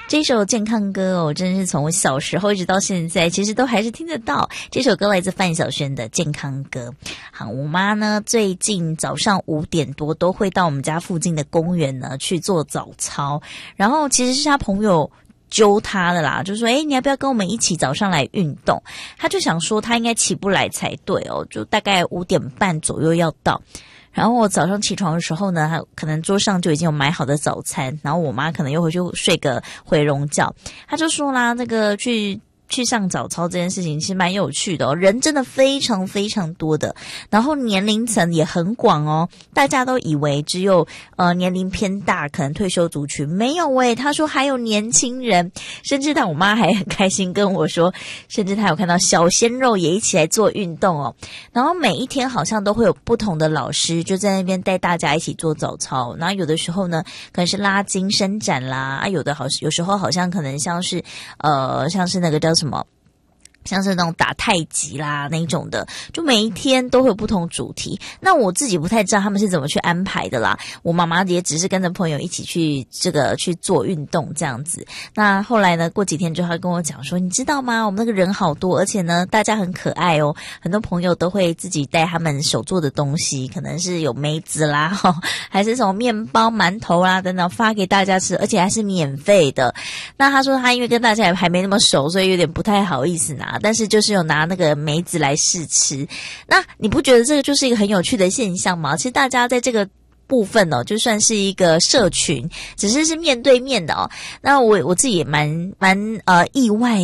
这首健康歌哦，真是从我小时候一直到现在，其实都还是听得到。这首歌来自范晓萱的《健康歌》。好，我妈呢最近早上5点多都会到我们家附近的公园呢去做早操，然后其实是她朋友揪他的啦，就说你要不要跟我们一起早上来运动？他就想说他应该起不来才对哦，就大概5点半左右要到。然后我早上起床的时候呢，可能桌上就已经有买好的早餐，然后我妈可能又回去睡个回笼觉。他就说啦，那个去上早操这件事情其实蛮有趣的哦，人真的非常非常多的，然后年龄层也很广哦，大家都以为只有年龄偏大可能退休族群，没有他说还有年轻人，甚至我妈还很开心跟我说，甚至她有看到小鲜肉也一起来做运动哦，然后每一天好像都会有不同的老师就在那边带大家一起做早操，然后有的时候呢可能是拉筋伸展啦，有时候好像可能像是那个叫什么，像是那种打太极啦那种的，就每一天都会有不同主题。那我自己不太知道他们是怎么去安排的啦，我妈妈也只是跟着朋友一起去去做运动这样子。那后来呢，过几天之后他跟我讲说，你知道吗，我们那个人好多，而且呢大家很可爱哦，很多朋友都会自己带他们手做的东西，可能是有梅子啦还是什么面包馒头啦等等发给大家吃，而且还是免费的。那他说他因为跟大家还没那么熟，所以有点不太好意思拿，但是就是有拿那个梅子来试吃。那你不觉得这个就是一个很有趣的现象吗？其实大家在这个部分哦，就算是一个社群，只是面对面的哦。那我自己也蛮意外